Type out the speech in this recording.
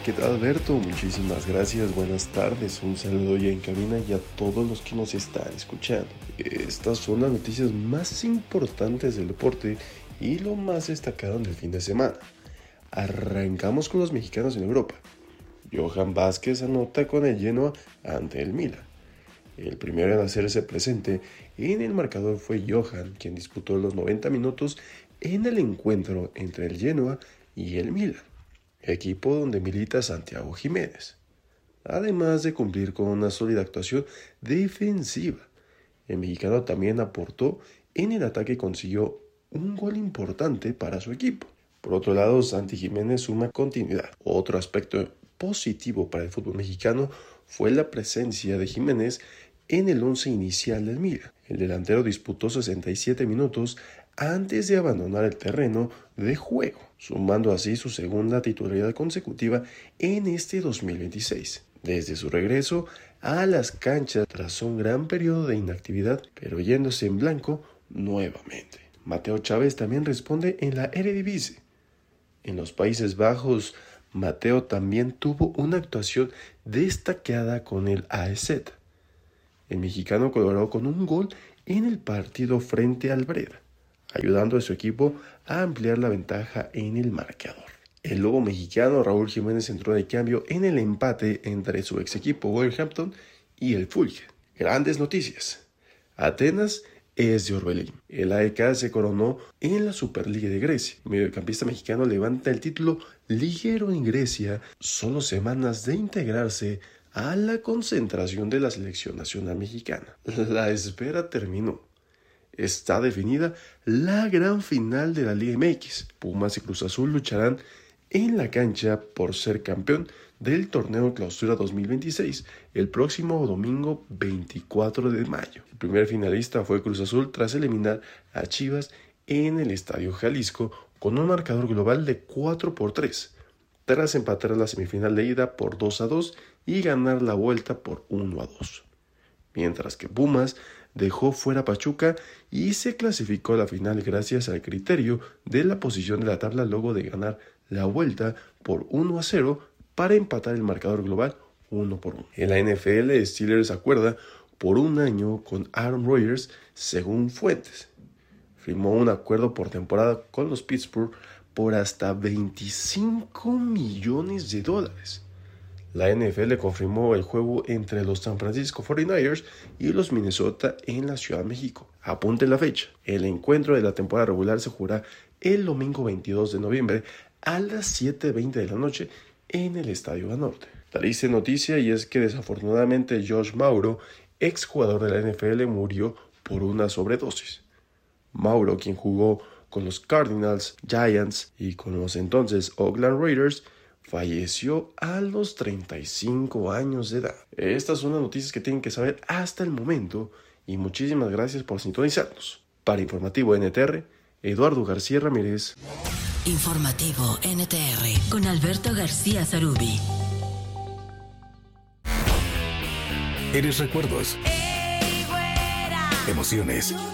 ¿Qué tal, Alberto? Muchísimas gracias, buenas tardes, un saludo ya en cabina y a todos los que nos están escuchando. Estas son las noticias más importantes del deporte y lo más destacado en el fin de semana. Arrancamos con los mexicanos en Europa. Johan Vázquez anota con el Genoa ante el Milan. El primero en hacerse presente en el marcador fue Johan, quien disputó los 90 minutos en el encuentro entre el Genoa y el Milan, equipo donde milita Santiago Jiménez, además de cumplir con una sólida actuación defensiva. El mexicano también aportó en el ataque y consiguió un gol importante para su equipo. Por otro lado, Santi Jiménez suma continuidad. Otro aspecto positivo para el fútbol mexicano fue la presencia de Jiménez en el once inicial del Milan. El delantero disputó 67 minutos antes de abandonar el terreno de juego, sumando así su segunda titularidad consecutiva en este 2026. Desde su regreso a las canchas tras un gran periodo de inactividad, pero yéndose en blanco nuevamente. Mateo Chávez también responde en la Eredivisie. En los Países Bajos, Mateo también tuvo una actuación destacada con el AZ. El mexicano colaboró con un gol en el partido frente al Breda, ayudando a su equipo a ampliar la ventaja en el marcador. El lobo mexicano Raúl Jiménez entró de cambio en el empate entre su ex equipo Wolverhampton y el Fulham. Grandes noticias. Atenas es de Orbelín. El AEK se coronó en la Superliga de Grecia. El mediocampista mexicano levanta el título liguero en Grecia solo semanas de integrarse a la concentración de la selección nacional mexicana. La espera terminó. Está definida la gran final de la Liga MX. Pumas y Cruz Azul lucharán en la cancha por ser campeón del torneo Clausura 2026 el próximo domingo 24 de mayo. El primer finalista fue Cruz Azul tras eliminar a Chivas en el Estadio Jalisco con un marcador global de 4-3, tras empatar la semifinal de ida por 2-2 y ganar la vuelta por 1-2. Mientras que Pumas dejó fuera a Pachuca y se clasificó a la final gracias al criterio de la posición de la tabla luego de ganar la vuelta por 1-0 para empatar el marcador global 1-1. En la NFL, Steelers acuerda por un año con Aaron Rodgers según fuentes. Firmó un acuerdo por temporada con los Pittsburgh por hasta $25 millones. La NFL confirmó el juego entre los San Francisco 49ers y los Minnesota en la Ciudad de México. Apunten la fecha. El encuentro de la temporada regular se jugará el domingo 22 de noviembre a las 7:20 de la noche en el Estadio Banorte. Triste noticia, y es que desafortunadamente Josh Mauro, exjugador de la NFL, murió por una sobredosis. Mauro, quien jugó con los Cardinals, Giants y con los entonces Oakland Raiders, falleció a los 35 años de edad. Estas son las noticias que tienen que saber hasta el momento y muchísimas gracias por sintonizarnos. Para Informativo NTR, Eduardo García Ramírez. Informativo NTR con Alberto García Zarubi. Eres recuerdos, emociones,